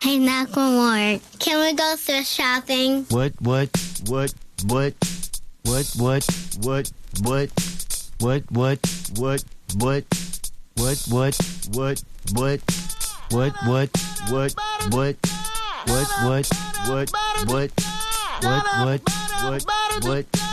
Hey, Macklemore, can we go thrift shopping? What? What?